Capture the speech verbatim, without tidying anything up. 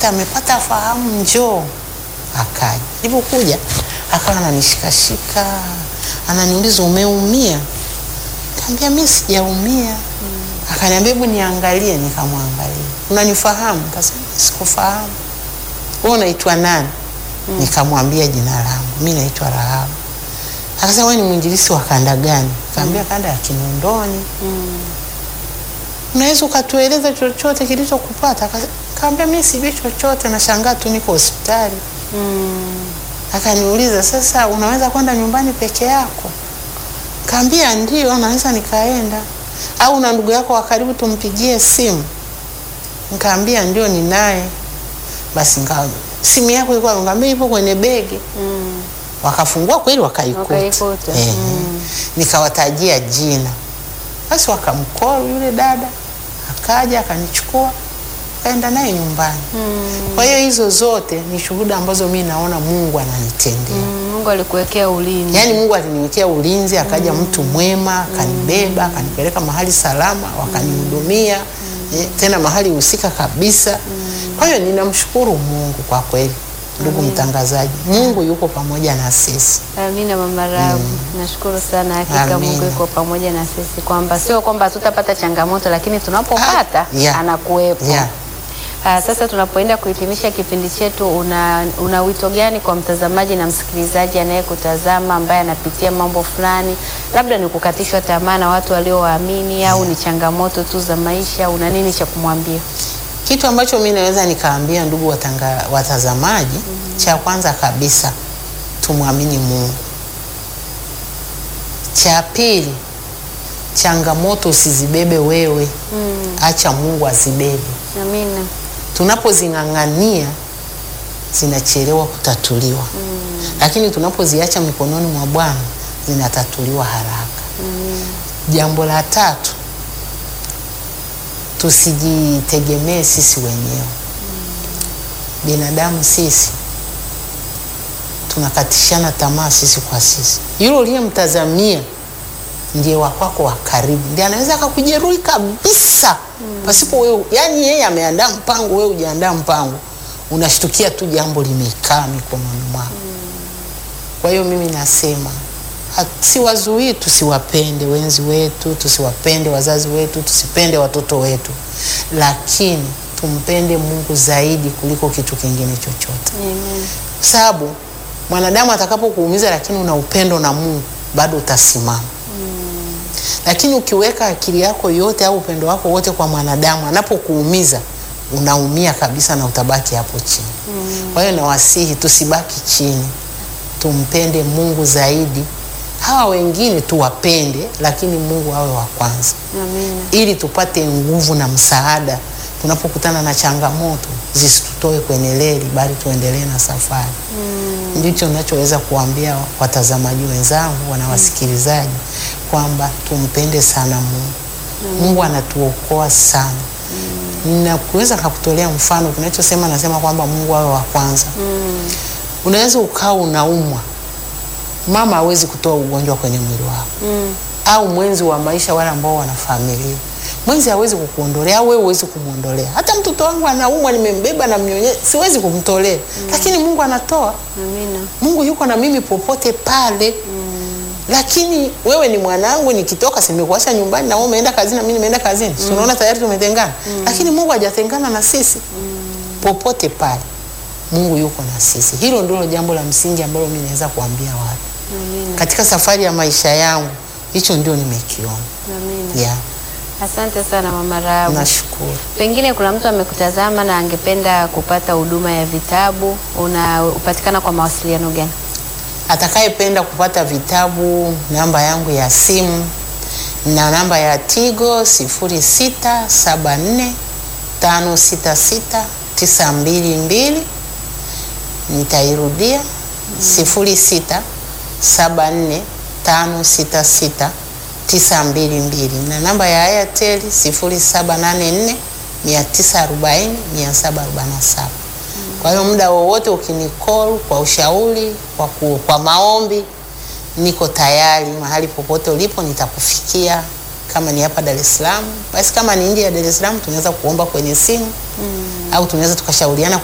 Esther amepata fahamu, njoo. Akaja. Nilipokuja akawa ananishikashika, ananiuliza umeumia? Nikamwambia mimi sijaumia. Mm. Akaniambia hebu niangalie, nikamwangalia. Unanifahamu? Akasema sikufahamu. Wewe unaitwa nani? Mm. Nikamwambia jina langu. Mimi naitwa Rahabu. Akasema wewe ni mwinjilisti wa kanda gani? Nikamwambia mm. kanda ya Kinondoni. Mm. Unaweza ukatueleza chochote kilichokupata? Nikamwambia mimi sijui chochote, nashangaa tu niko hospitali. Mm. Akaniuliza sasa unaweza kwenda nyumbani peke yako? Nikamwambia ndio, naweza nikaenda. Au na ndugu yako wa karibu tumpigie simu? Nikamwambia ndio ninaye. Basi ngao simu yako ilikuwa ngambia ipo kwenye begi. Mm. Wakafungua kweli wakaikuta. Wakaikuta. Eh. Mm. Nikawatajia jina. Basi wakamcall yule dada. Akaja akanichukua kaenda naye nyumbani. Mm. Kwa hiyo hizo zote ni shuhuda ambazo mimi naona Mungu ananitendea. Mm. Mungu alikuwekea ulinzi. Yaani Mungu aliniwekea ulinzi, akaja mm. mtu mwema, akanibeba, akanipeleka mahali salama, wakanihudumia. Mm. Eh, tena mahali husika kabisa. Mm. Kwa hiyo ninamshukuru Mungu kwa kweli. Ndugu mtangazaji, Mungu yuko pamoja na sisi. Amina mama Rahabu. Mm. Nashukuru sana hakika. Amina. Mungu yuko pamoja na sisi, kwamba sio kwamba tutapata changamoto, lakini tunapopata yeah. anakuwepo. Yeah. Uh, sasa tunapoenda kuhitimisha kipindi chetu, una, una wito gani kwa mtazamaji na msikilizaji anayekutazama ambaye anapitia mambo fulani, labda ni kukatishwa tamaa na watu waliowaamini yeah. au ni changamoto tu za maisha, una nini cha kumwambia? Kitu ambacho mimi naweza nikaambia ndugu watanga, watazamaji, mm -hmm. cha kwanza kabisa tumwamini Mungu. Cha pili, changamoto usizibebe wewe. Mm. Acha Mungu azibebe. Amina. Tunapozingangania zinachelewa kutatuliwa. Mm. Lakini tunapoziacha mikononi mwa Bwana zinatatuliwa haraka. Mm. Jambo la tatu, tusijitegemee sisi wenyewe. Mm. Binadamu sisi tunakatishana tamaa sisi kwa sisi. Yule uliyemtazamia ndiye wako wa karibu, ndiye anaweza akakujeruhi kabisa. Mm. Pasipo wewe, yani yeye ameandaa mpango, wewe hujaandaa mpango. Unashtukia tu jambo limekaa mikononi mwako. Mm. Kwa hiyo mimi nasema siwazuii tusiwapende wenzi wetu, tusiwapende wazazi wetu, tusipende watoto wetu, lakini tumpende Mungu zaidi kuliko kitu kingine chochote. Amen. Sababu mwanadamu atakapokuumiza lakini una upendo na Mungu, bado utasimama. Mm. Lakini ukiweka akili yako yote au upendo wako wote kwa mwanadamu, anapokuumiza unaumia kabisa na utabaki hapo chini. Mm. Kwa hiyo nawasihi tusibaki chini, tumpende Mungu zaidi. Hawa wengine tuwapende, lakini Mungu awe wa kwanza. Amina. Ili tupate nguvu na msaada tunapokutana na changamoto, zisitutoe kwenye reli, bali tuendelee na safari. Mm. Ndicho ninachoweza kuambia watazamaji wenzangu, wanawasikilizaji, kwamba tumpende sana Mungu. Mm. Mungu anatuokoa sana. Mm. Ninaweza kukutolea mfano tunachosema, nasema kwamba Mungu awe wa kwanza. Mm. Unaweza ukao unaumwa, mama hawezi kutoa ugonjwa kwenye mwili wako. Mm. Au mwenzi wa maisha, wale ambao wana familia, mwenzi hawezi kukuondolea, wewe huwezi kumuondolea. Hata mtoto wangu anaumwa, nimembeba na mnyonyesha, siwezi kumtolea. Mm. Lakini Mungu anatoa. Amina. Mungu yuko na mimi popote pale. Mm. Lakini wewe ni mwanangu, nikitoka simekuacha nyumbani na wewe umeenda kazini na mimi nimeenda kazini. Mm. Unaona tayari tumetengana. Mm. Lakini Mungu hajatengana na sisi. Mm. Popote pale Mungu yuko na sisi. Hilo ndilo jambo la msingi ambalo mimi naweza kuambia watu. Amina. Katika safari ya maisha yangu, hicho ndio nimekiona. Amina. Yeah. Asante sana mama Rahabu. Nashukuru. Pengine kuna mtu amekutazama na angependa kupata huduma ya vitabu, unapatikana kwa mawasiliano gani? Atakayependa kupata vitabu, namba yangu ya simu na namba ya Tigo sifuri sita saba nne tano sita sita tisa mbili mbili. Nitairudia. Mm. sifuri sita saba nne tano sita sita tisa mbili mbili, na namba ya Airtel sifuri saba nane nne mia tisa arobaini mia saba arobaini na saba. Mm. Kwa hiyo muda wowote ukinicall kwa ushauri, kwa, ku, kwa maombi, niko tayari. Mahali popote ulipo nitakufikia. Kama ni hapa Dar es Salaam, basi kama ni nje ya Dar es Salaam tunaweza kuomba kwenye simu. Mm. Au tunaweza tukashauriana